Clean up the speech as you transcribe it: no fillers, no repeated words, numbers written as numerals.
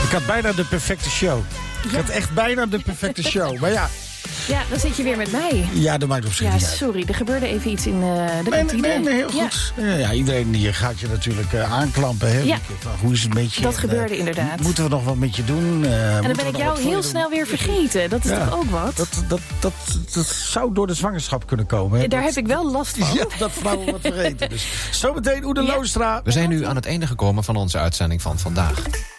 Ik had bijna de perfecte show. Ik had echt bijna de perfecte show. Maar ja... Ja, dan zit je weer met mij. Ja, dat maakt op zich niet uit. Sorry, er gebeurde even iets in de kantine. Nee, heel goed. Ja, iedereen die gaat je natuurlijk aanklampen. Hè? Ja. Hoe is het met je? Dat gebeurde inderdaad. Moeten we nog wat met je doen? En dan ben ik jou heel snel weer vergeten. Dat is toch ook wat? Dat zou door de zwangerschap kunnen komen. Hè? Daar heb ik wel last van. Ja, dat vrouwen wat vergeten. Dus zometeen Oede Loostra. We zijn nu aan het einde gekomen van onze uitzending van vandaag.